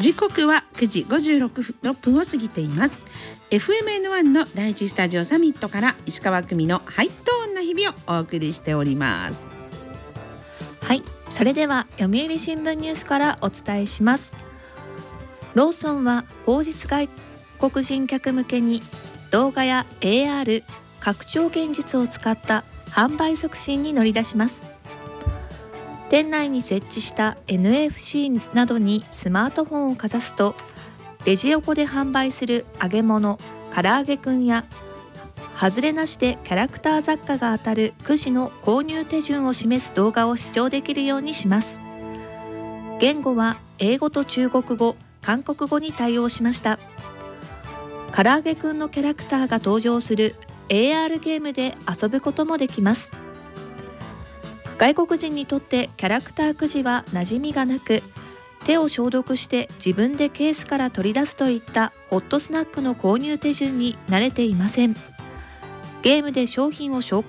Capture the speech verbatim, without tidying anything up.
時刻はくじごじゅうろっぷんを過ぎています。 エフエムエヌワン の第一スタジオサミットから石川久美のハイトーンな日々をお送りしております。 はい、それでは読売新聞ニュースからお伝えします。ローソンは訪日外国人客向けに動画や エーアール 拡張現実を使った販売促進に乗り出します。店内に設置した エヌエフシー などにスマートフォンをかざすと、レジ横で販売する揚げ物、唐揚げくんや外れなしでキャラクター雑貨が当たるくじの購入手順を示す動画を視聴できるようにします。言語は英語と中国語、韓国語に対応しました。唐揚げくんのキャラクターが登場する エーアール ゲームで遊ぶこともできます。外国人にとってキャラクターくじは馴染みがなく、手を消毒して自分でケースから取り出すといったホットスナックの購入手順に慣れていません。ゲームで商品を紹